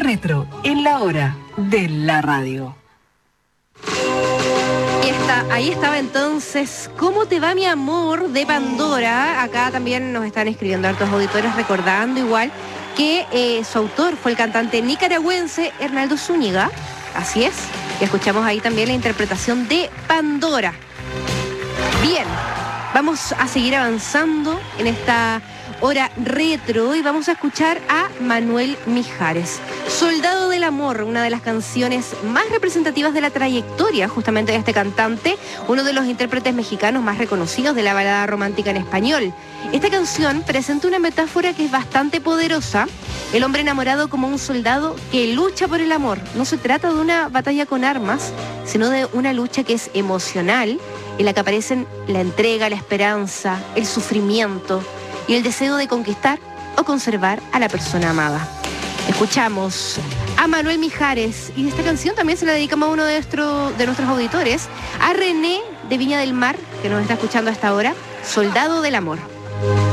Retro, en la hora de la radio. Ahí estaba entonces ¿Cómo te va mi amor? De Pandora. Acá también nos están escribiendo hartos auditores recordando igual que su autor fue el cantante nicaragüense Hernaldo Zúñiga. Así es. Y escuchamos ahí también la interpretación de Pandora. Bien, vamos a seguir avanzando en esta hora retro y vamos a escuchar a Manuel Mijares. Soldado del Amor, una de las canciones más representativas de la trayectoria justamente de este cantante, uno de los intérpretes mexicanos más reconocidos de la balada romántica en español. Esta canción presenta una metáfora que es bastante poderosa, el hombre enamorado como un soldado que lucha por el amor. No se trata de una batalla con armas, sino de una lucha que es emocional, en la que aparecen la entrega, la esperanza, el sufrimiento y el deseo de conquistar o conservar a la persona amada. Escuchamos a Manuel Mijares y esta canción también se la dedicamos a uno de nuestros auditores, a René de Viña del Mar, que nos está escuchando hasta ahora, Soldado del Amor.